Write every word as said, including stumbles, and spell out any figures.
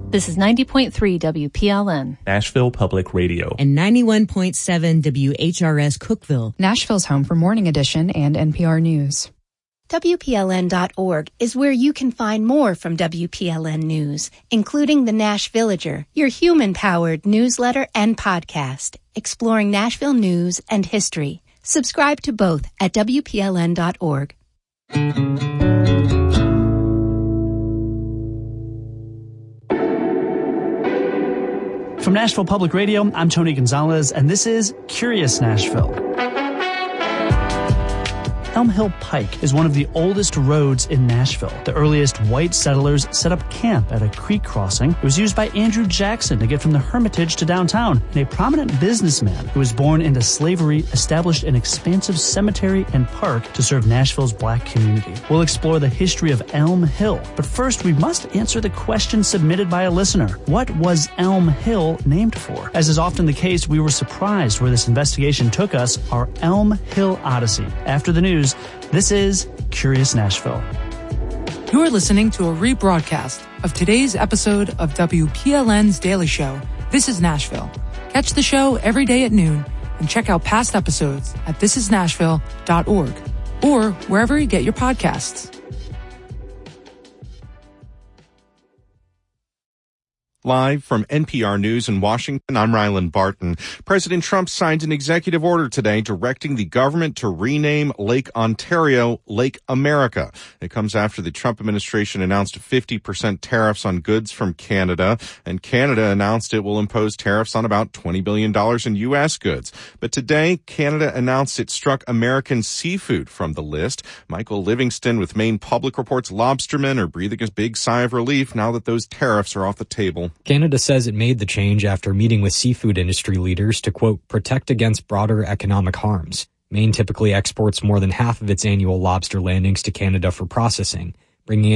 This is ninety point three W P L N, Nashville Public Radio, and ninety-one point seven W H R S Cookeville, Nashville's home for Morning Edition and N P R News. W P L N dot org is where you can find more from W P L N News, including the Nash Villager, your human-powered newsletter and podcast, exploring Nashville news and history. Subscribe to both at W P L N dot org. From Nashville Public Radio, I'm Tony Gonzalez, and this is Curious Nashville. Elm Hill Pike is one of the oldest roads in Nashville. The earliest white settlers set up camp at a creek crossing. It was used by Andrew Jackson to get from the Hermitage to downtown. And a prominent businessman who was born into slavery established an expansive cemetery and park to serve Nashville's black community. We'll explore the history of Elm Hill. But first, we must answer the question submitted by a listener. What was Elm Hill named for? As is often the case, we were surprised where this investigation took us, our Elm Hill Odyssey. After the news, this is Curious Nashville. You're listening to a rebroadcast of today's episode of W P L N's Daily Show, This is Nashville. Catch the show every day at noon and check out past episodes at this is nashville dot org or wherever you get your podcasts. Live from N P R News in Washington, I'm Rylan Barton. President Trump signed an executive order today directing the government to rename Lake Ontario Lake America. It comes after the Trump administration announced fifty percent tariffs on goods from Canada, and Canada announced it will impose tariffs on about twenty billion dollars in U S goods. But today, Canada announced it struck American seafood from the list. Michael Livingston with Maine Public reports lobstermen are breathing a big sigh of relief now that those tariffs are off the table. Canada says it made the change after meeting with seafood industry leaders to, quote, protect against broader economic harms. Maine typically exports more than half of its annual lobster landings to Canada for processing, bringing